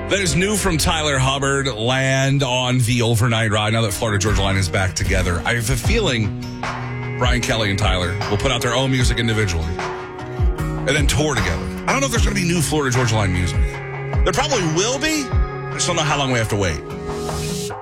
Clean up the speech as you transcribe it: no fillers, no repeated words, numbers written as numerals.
That is new from Tyler Hubbard, Land on the Overnight Ride. Now that Florida Georgia Line is back together, I have a feeling Brian Kelly and Tyler will put out their own music individually and then tour together. I don't know if there's going to be new Florida Georgia Line music. There probably will be. I just don't know how long we have to wait.